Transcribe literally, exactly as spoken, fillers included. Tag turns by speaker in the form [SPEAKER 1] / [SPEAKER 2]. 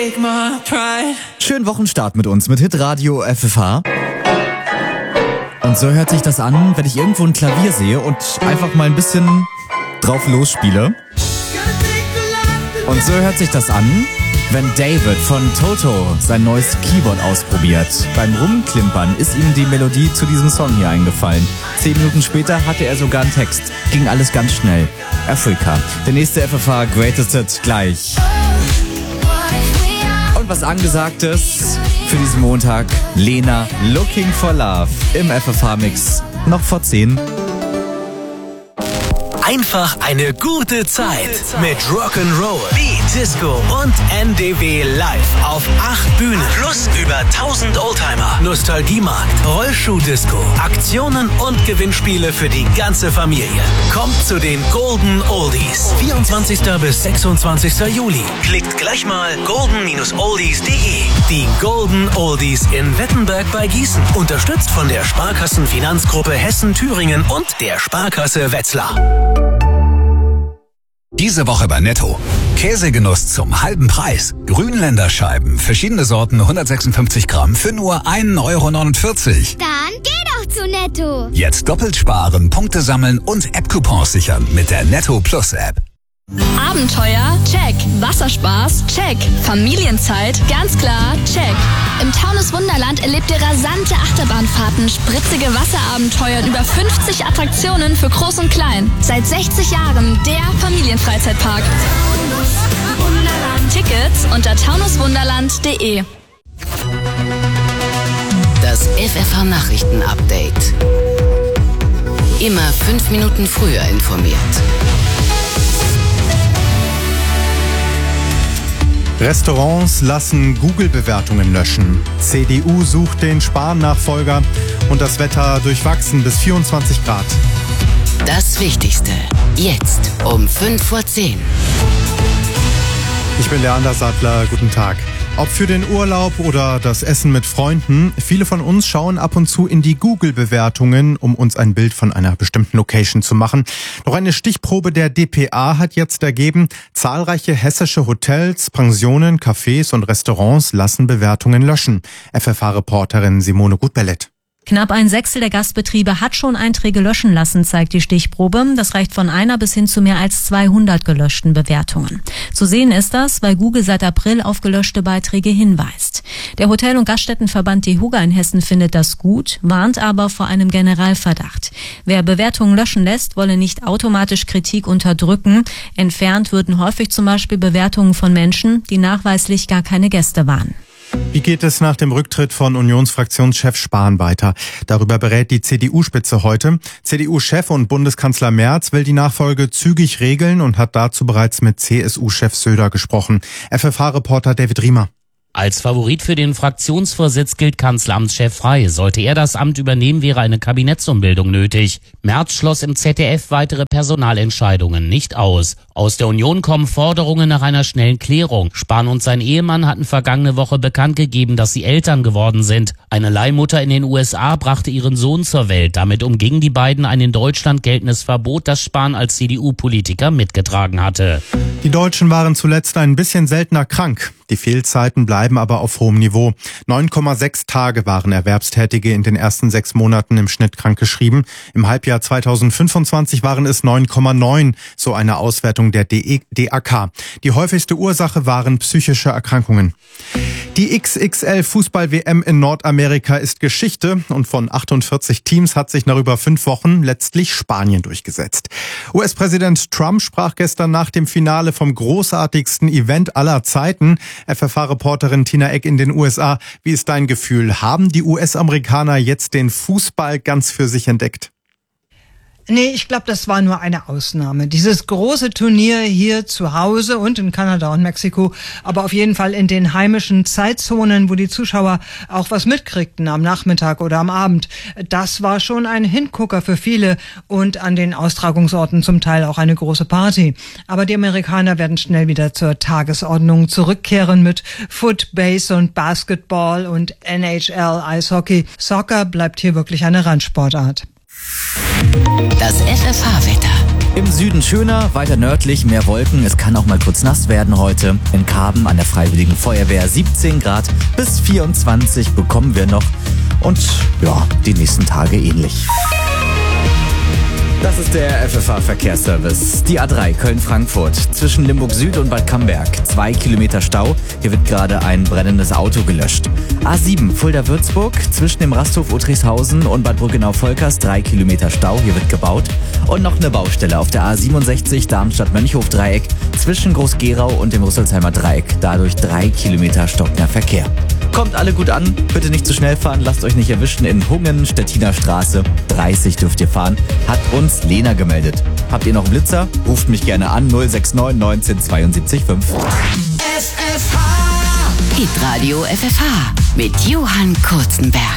[SPEAKER 1] take my pride.
[SPEAKER 2] Schönen Wochenstart mit uns, mit Hitradio F F H. Und so hört sich das an, wenn ich irgendwo ein Klavier sehe und einfach mal ein bisschen drauf losspiele. Und so hört sich das an, wenn David von Toto sein neues Keyboard ausprobiert. Beim Rumklimpern ist ihm die Melodie zu diesem Song hier eingefallen. Zehn Minuten später hatte er sogar einen Text. Ging alles ganz schnell. Afrika. Der nächste F F H Greatest Hit gleich. Und was Angesagtes für diesen Montag. Lena, Looking for Love im F F H-Mix. Noch vor zehn.
[SPEAKER 3] Einfach eine gute Zeit mit Rock'n'Roll, Beat, Disco und N D W live auf acht Bühnen plus über tausend Oldtimer, Nostalgiemarkt, Rollschuh-Disco, Aktionen und Gewinnspiele für die ganze Familie. Kommt zu den Golden Oldies. vierundzwanzigsten bis sechsundzwanzigsten Juli. Klickt gleich mal golden oldies punkt de. Die Golden Oldies in Wettenberg bei Gießen. Unterstützt von der Sparkassenfinanzgruppe Hessen-Thüringen und der Sparkasse Wetzlar.
[SPEAKER 4] Diese Woche bei Netto. Käsegenuss zum halben Preis. Grünländer Scheiben, verschiedene Sorten, hundertsechsundfünfzig Gramm für nur ein Euro neunundvierzig.
[SPEAKER 5] Dann geh doch zu Netto.
[SPEAKER 4] Jetzt doppelt sparen, Punkte sammeln und App-Coupons sichern mit der Netto Plus App.
[SPEAKER 6] Abenteuer? Check. Wasserspaß? Check. Familienzeit? Ganz klar, check. Im Taunus Wunderland erlebt ihr rasante Achterbahnfahrten, spritzige Wasserabenteuer und über fünfzig Attraktionen für Groß und Klein. Seit sechzig Jahren der Familienfreizeitpark. Tickets unter taunuswunderland punkt de.
[SPEAKER 7] Das F F H-Nachrichten-Update. Immer fünf Minuten früher informiert.
[SPEAKER 8] Restaurants lassen Google-Bewertungen löschen. C D U sucht den Spahn-Nachfolger und das Wetter durchwachsen bis vierundzwanzig Grad.
[SPEAKER 7] Das Wichtigste. Jetzt um fünf vor zehn.
[SPEAKER 8] Ich bin Leander Sattler. Guten Tag. Ob für den Urlaub oder das Essen mit Freunden, viele von uns schauen ab und zu in die Google-Bewertungen, um uns ein Bild von einer bestimmten Location zu machen. Doch eine Stichprobe der D P A hat jetzt ergeben, zahlreiche hessische Hotels, Pensionen, Cafés und Restaurants lassen Bewertungen löschen. F F H-Reporterin Simone Gutbellett.
[SPEAKER 9] Knapp ein Sechstel der Gastbetriebe hat schon Einträge löschen lassen, zeigt die Stichprobe. Das reicht von einer bis hin zu mehr als zweihundert gelöschten Bewertungen. Zu sehen ist das, weil Google seit April auf gelöschte Beiträge hinweist. Der Hotel- und Gaststättenverband DEHOGA in Hessen findet das gut, warnt aber vor einem Generalverdacht. Wer Bewertungen löschen lässt, wolle nicht automatisch Kritik unterdrücken. Entfernt würden häufig zum Beispiel Bewertungen von Menschen, die nachweislich gar keine Gäste waren.
[SPEAKER 8] Wie geht es nach dem Rücktritt von Unionsfraktionschef Spahn weiter? Darüber berät die C D U-Spitze heute. C D U-Chef und Bundeskanzler Merz will die Nachfolge zügig regeln und hat dazu bereits mit C S U-Chef Söder gesprochen. F F H-Reporter David Riemer.
[SPEAKER 10] Als Favorit für den Fraktionsvorsitz gilt Kanzleramtschef Frey. Sollte er das Amt übernehmen, wäre eine Kabinettsumbildung nötig. Merz schloss im Z D F weitere Personalentscheidungen nicht aus. Aus der Union kommen Forderungen nach einer schnellen Klärung. Spahn und sein Ehemann hatten vergangene Woche bekannt gegeben, dass sie Eltern geworden sind. Eine Leihmutter in den U S A brachte ihren Sohn zur Welt. Damit umgingen die beiden ein in Deutschland geltendes Verbot, das Spahn als C D U-Politiker mitgetragen hatte.
[SPEAKER 8] Die Deutschen waren zuletzt ein bisschen seltener krank. Die Fehlzeiten bleiben aber auf hohem Niveau. neun Komma sechs Tage waren Erwerbstätige in den ersten sechs Monaten im Schnitt krankgeschrieben. Im Halbjahr zweitausendfünfundzwanzig waren es neun Komma neun, so eine Auswertung der D A K. Die häufigste Ursache waren psychische Erkrankungen. Die X X L-Fußball-W M in Nordamerika ist Geschichte und von achtundvierzig Teams hat sich nach über fünf Wochen letztlich Spanien durchgesetzt. U S-Präsident Trump sprach gestern nach dem Finale vom großartigsten Event aller Zeiten. F F H-Reporterin Tina Eck in den U S A. Wie ist dein Gefühl? Haben die U S-Amerikaner jetzt den Fußball ganz für sich entdeckt?
[SPEAKER 11] Nee, ich glaube, das war nur eine Ausnahme. Dieses große Turnier hier zu Hause und in Kanada und Mexiko, aber auf jeden Fall in den heimischen Zeitzonen, wo die Zuschauer auch was mitkriegten am Nachmittag oder am Abend. Das war schon ein Hingucker für viele und an den Austragungsorten zum Teil auch eine große Party. Aber die Amerikaner werden schnell wieder zur Tagesordnung zurückkehren mit Foot, Base und Basketball und N H L Eishockey. Soccer bleibt hier wirklich eine Randsportart.
[SPEAKER 7] Das F F H-Wetter.
[SPEAKER 2] Im Süden schöner, weiter nördlich mehr Wolken. Es kann auch mal kurz nass werden heute. In Karben an der Freiwilligen Feuerwehr siebzehn Grad bis vierundzwanzig bekommen wir noch. Und ja, die nächsten Tage ähnlich. Das ist der F F H-Verkehrsservice. Die A drei Köln-Frankfurt zwischen Limburg Süd und Bad Camberg. Zwei Kilometer Stau. Hier wird gerade ein brennendes Auto gelöscht. A sieben Fulda-Würzburg zwischen dem Rasthof Uttrichshausen und Bad Brückenau-Volkers. Drei Kilometer Stau. Hier wird gebaut. Und noch eine Baustelle auf der A siebenundsechzig Darmstadt-Mönchhof-Dreieck zwischen Groß-Gerau und dem Rüsselsheimer Dreieck. Dadurch drei Kilometer stockender Verkehr. Kommt alle gut an, bitte nicht zu schnell fahren, lasst euch nicht erwischen. In Hungen, Stettiner Straße, dreißig dürft ihr fahren, hat uns Lena gemeldet. Habt ihr noch einen Blitzer? Ruft mich gerne an, null sechs neun neunzehn zweiundsiebzig fünf.
[SPEAKER 7] F F H. Hitradio F F H mit Johann Kurzenberg.